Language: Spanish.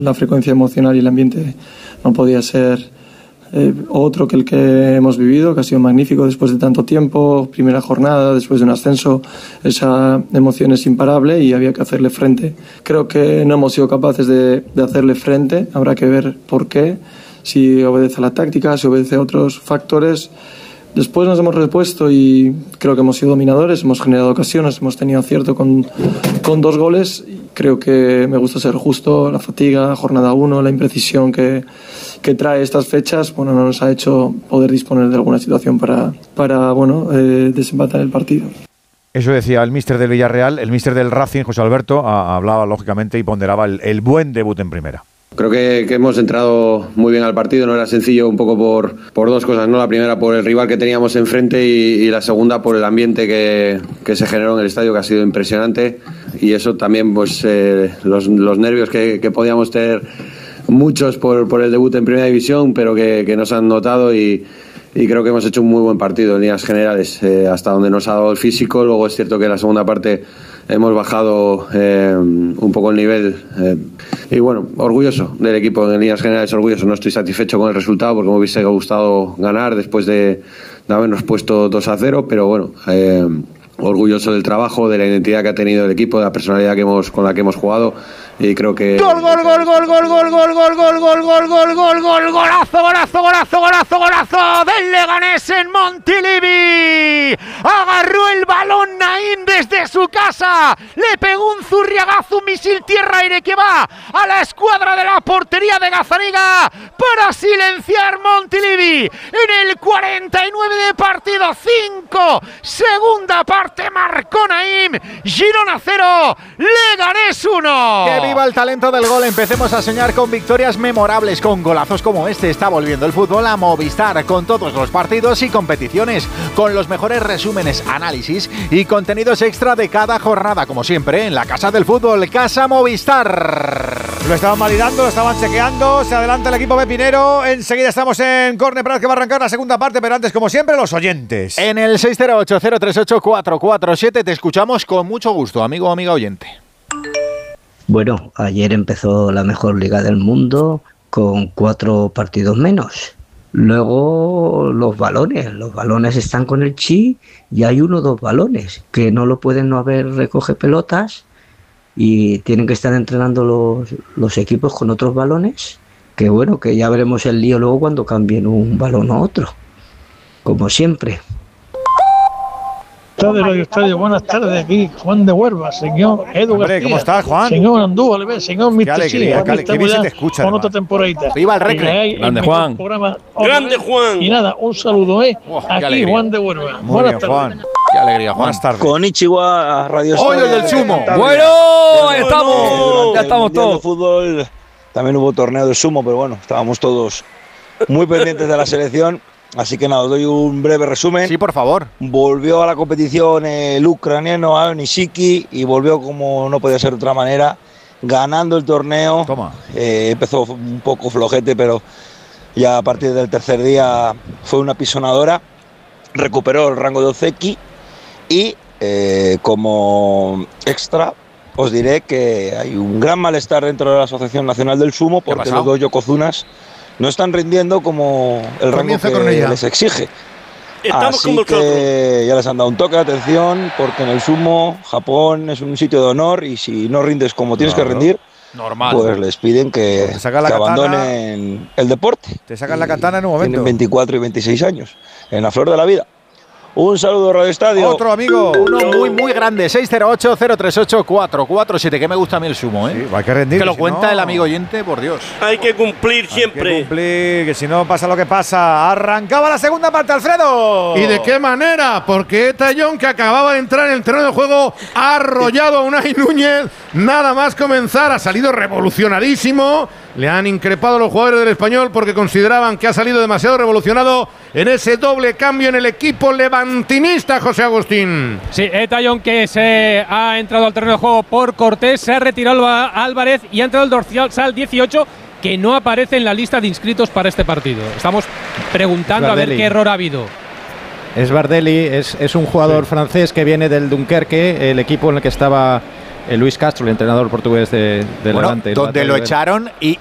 La frecuencia emocional y el ambiente no podía ser otro que el que hemos vivido, que ha sido magnífico después de tanto tiempo, primera jornada, después de un ascenso, esa emoción es imparable y había que hacerle frente. Creo que no hemos sido capaces de hacerle frente, habrá que ver por qué, si obedece a la táctica, si obedece a otros factores. Después nos hemos repuesto y creo que hemos sido dominadores, hemos generado ocasiones, hemos tenido acierto con 2 goles. Creo que me gusta ser justo, la fatiga, jornada 1, la imprecisión que trae estas fechas, bueno, no nos ha hecho poder disponer de alguna situación para desempatar el partido. Eso decía el míster del Villarreal. El míster del Racing, José Alberto, hablaba lógicamente y ponderaba el buen debut en primera. Creo que hemos entrado muy bien al partido, no era sencillo un poco por 2 cosas, ¿no? La primera por el rival que teníamos enfrente y la segunda por el ambiente que se generó en el estadio, que ha sido impresionante, y eso también pues los nervios que podíamos tener muchos por el debut en primera división, pero que nos han notado y creo que hemos hecho un muy buen partido en líneas generales, hasta donde nos ha dado el físico. Luego es cierto que en la segunda parte hemos bajado un poco el nivel y bueno, orgulloso del equipo en líneas generales, orgulloso. No estoy satisfecho con el resultado porque me hubiese gustado ganar después de habernos puesto 2-0, pero bueno, orgulloso del trabajo, de la identidad que ha tenido el equipo, de la personalidad con la que hemos jugado, y creo que golazo del Leganés en Montilivi. Agarró el balón Naim desde su casa, le pegó un zurriagazo, un misil tierra-aire que va a la escuadra de la portería de Gazzaniga para silenciar Montilivi en el 49 de partido. 5, segunda parte, marcó Naim. Girona 0, Leganés 1. ¡Que viva el talento del gol! Empecemos a soñar con victorias memorables, con golazos como este. Está volviendo el fútbol a Movistar, con todos los partidos y competiciones, con los mejores resúmenes, análisis y contenidos extra de cada jornada, como siempre en la Casa del Fútbol, Casa Movistar. Lo estaban validando, lo estaban chequeando. Se adelanta el equipo pepinero. Enseguida estamos en córner para que va a arrancar la segunda parte, pero antes, como siempre, los oyentes. En el 608-038-447 te escuchamos con mucho gusto, amigo o amiga oyente. Bueno, ayer empezó la mejor liga del mundo con 4 partidos menos. Luego los balones están con el Chi y hay 1 o 2 balones que no lo pueden no haber, recoge pelotas y tienen que estar entrenando los equipos con otros balones, que bueno, que ya veremos el lío luego cuando cambien un balón a otro, como siempre. Radio Estadio, buenas tardes, aquí Juan de Huelva, señor Edu García. ¿Cómo estás, Juan? Señor Andúbal, señor Mr. Qué alegría, qué bien se te escucha. Con otra temporadita. ¡Viva el Recre! Grande Juan. Grande Juan. Y nada, un saludo, aquí Juan de Huelva. Buenas tardes. Juan. Qué alegría, Juan. Buenas tardes. Konnichiwa, Radio Estadio. ¡Hoy el del sumo! Bueno, estamos. Ya estamos todos. De fútbol también hubo torneo de sumo, pero bueno, estábamos todos muy pendientes de la selección. Así que nada, os doy un breve resumen. Sí, por favor. Volvió a la competición el ucraniano Aaron Ishiki y volvió, como no podía ser de otra manera, ganando el torneo. Toma. Empezó un poco flojete, pero ya a partir del tercer día fue una pisonadora. Recuperó el rango de Ozeki y como extra os diré que hay un gran malestar dentro de la Asociación Nacional del Sumo porque los 2 yokozunas no están rindiendo como el rango que les exige. Así que ya les han dado un toque de atención porque en el sumo Japón es un sitio de honor y si no rindes como tienes que rendir, pues les piden que abandonen el deporte. Te sacan la katana en un momento. Tienen 24 y 26 años, en la flor de la vida. Un saludo, Radio Estadio. Otro amigo. Uno muy, muy grande. 608-038-447. Que me gusta a mí el sumo, ¿eh? Sí, hay que rendir. Que lo cuenta el amigo oyente, por Dios. Hay que cumplir siempre. Hay que cumplir, que si no pasa lo que pasa. Arrancaba la segunda parte, Alfredo. ¿Y de qué manera? Porque Tallón, que acababa de entrar en el terreno de juego, ha arrollado a Unai Núñez. Nada más comenzar, ha salido revolucionadísimo. Le han increpado los jugadores del Español porque consideraban que ha salido demasiado revolucionado en ese doble cambio en el equipo levantinista, José Agustín. Sí, Tallón, que se ha entrado al terreno de juego por Cortés, se ha retirado Álvarez y ha entrado el dorsal 18, que no aparece en la lista de inscritos para este partido. Estamos preguntando a ver qué error ha habido. Es Bardelli, es un jugador francés que viene del Dunkerque, el equipo en el que estaba Luis Castro, el entrenador portugués de Levante. Donde lo echaron y